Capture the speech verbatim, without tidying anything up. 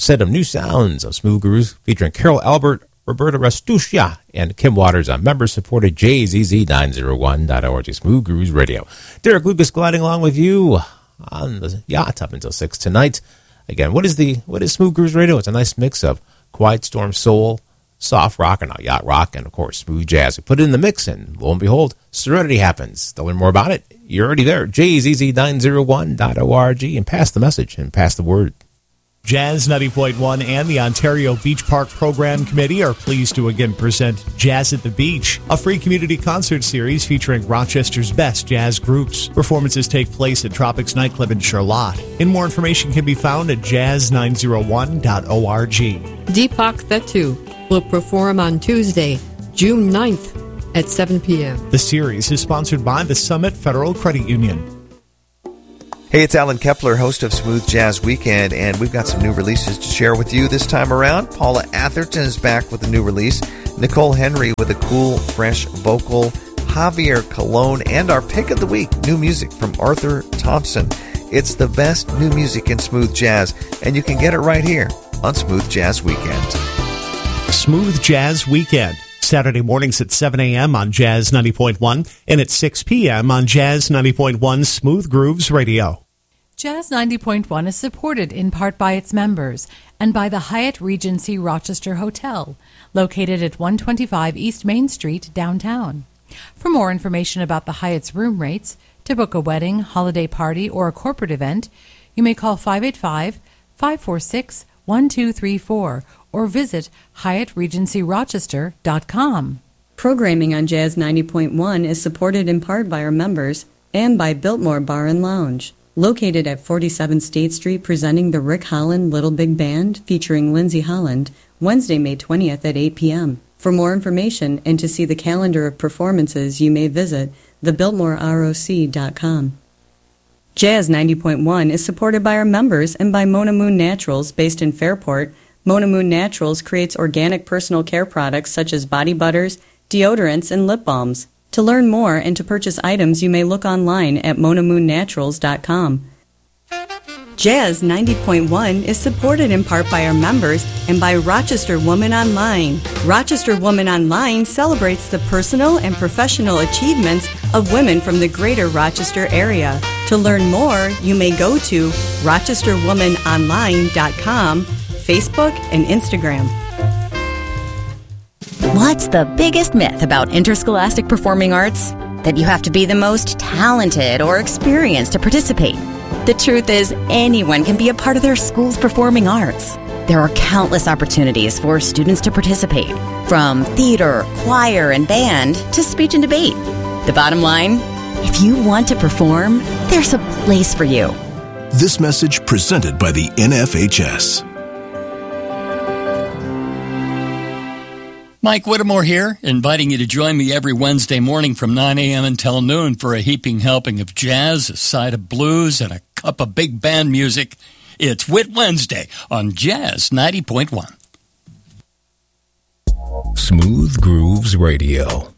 set of new sounds of Smooth Grooves featuring Carol Albert, Roberta Restuccia, and Kim Waters on member-supported J Z Z nine oh one dot org, Smooth Grooves Radio. Derek Lucas gliding along with you on the yacht up until six tonight. Again, what is the what is Smooth Grooves Radio? It's a nice mix of Quiet Storm Soul, soft rock, and yacht rock, and of course smooth jazz. We put it in the mix, and lo and behold, Serenity happens. To learn more about it, you're already there. J Z Z nine oh one dot org, and pass the message and pass the word. Jazz ninety point one and the Ontario Beach Park Program Committee are pleased to again present Jazz at the Beach, a free community concert series featuring Rochester's best jazz groups. Performances take place at Tropics Nightclub in Charlotte. And more information can be found at jazz nine oh one dot org. Deepak Thettu will perform on Tuesday, June ninth at seven p.m. The series is sponsored by the Summit Federal Credit Union. Hey, it's Alan Kepler, host of Smooth Jazz Weekend, and we've got some new releases to share with you this time around. Paula Atherton is back with a new release, Nicole Henry with a cool, fresh vocal, Javier Colon, and our pick of the week, new music from Arthur Thompson. It's the best new music in smooth jazz, and you can get it right here on Smooth Jazz Weekend. Smooth Jazz Weekend, Saturday mornings at seven a.m. on Jazz ninety point one and at six p.m. on Jazz ninety point one Smooth Grooves Radio. Jazz ninety point one is supported in part by its members and by the Hyatt Regency Rochester Hotel, located at one twenty-five East Main Street, downtown. For more information about the Hyatt's room rates, to book a wedding, holiday party, or a corporate event, you may call five eight five, five four six, one two three four or visit hyatt regency rochester dot com. Programming on Jazz ninety point one is supported in part by our members and by Biltmore Bar and Lounge. Located at forty-seven State Street, presenting the Rick Holland Little Big Band featuring Lindsay Holland, Wednesday, May twentieth at eight p.m. For more information and to see the calendar of performances, you may visit the biltmore roc dot com. Jazz ninety point one is supported by our members and by Mona Moon Naturals, based in Fairport. Mona Moon Naturals creates organic personal care products such as body butters, deodorants, and lip balms. To learn more and to purchase items, you may look online at mona moon naturals dot com. Jazz ninety point one is supported in part by our members and by Rochester Woman Online. Rochester Woman Online celebrates the personal and professional achievements of women from the greater Rochester area. To learn more, you may go to rochester woman online dot com, Facebook, and Instagram. What's the biggest myth about interscholastic performing arts? That you have to be the most talented or experienced to participate. The truth is, anyone can be a part of their school's performing arts. There are countless opportunities for students to participate, from theater, choir, and band to speech and debate. The bottom line, if you want to perform, there's a place for you. This message presented by the N F H S. Mike Whittemore here, inviting you to join me every Wednesday morning from nine a.m. until noon for a heaping helping of jazz, a side of blues, and a cup of big band music. It's Whit Wednesday on Jazz ninety point one. Smooth Grooves Radio.